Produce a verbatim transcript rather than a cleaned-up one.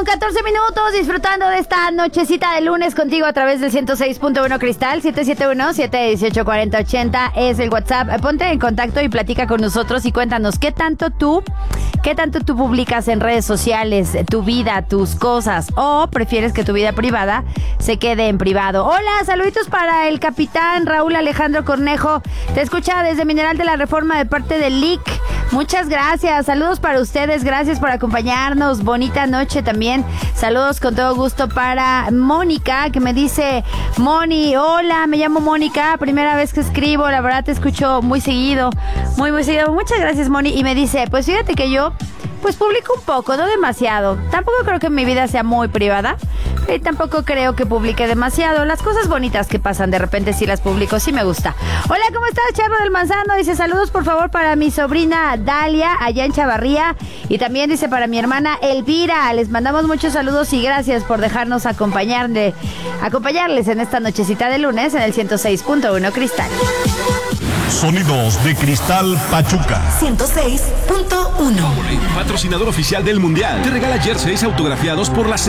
con catorce minutos, disfrutando de esta nochecita de lunes contigo a través del ciento seis punto uno Cristal. Siete siete uno, siete uno ocho, cuatro cero ocho cero es el WhatsApp. Ponte en contacto y platica con nosotros y cuéntanos qué tanto tú, qué tanto tú publicas en redes sociales, tu vida, tus cosas, o prefieres que tu vida privada se quede en privado. Hola, saluditos para el capitán Raúl Alejandro Cornejo. Te escucha desde Mineral de la Reforma de parte de L I C. Muchas gracias, saludos para ustedes, gracias por acompañarnos, bonita noche también, saludos con todo gusto para Mónica, que me dice, Moni, hola, me llamo Mónica, primera vez que escribo, la verdad te escucho muy seguido, muy muy seguido, muchas gracias Moni, y me dice, pues fíjate que yo, pues publico un poco, no demasiado, tampoco creo que mi vida sea muy privada, y tampoco creo que publique demasiado, las cosas bonitas que pasan de repente sí las publico, sí me gusta. Hola, ¿cómo estás, Charro del Manzano? Dice, saludos por favor para mi sobrina Dalia, allá en Chavarría, y también dice para mi hermana Elvira, les mandamos muchos saludos y gracias por dejarnos acompañarle, acompañarles en esta nochecita de lunes en el ciento seis punto uno Cristal. Sonidos de Cristal Pachuca ciento seis punto uno. Patrocinador oficial del Mundial. Te regala jerseys autografiados por las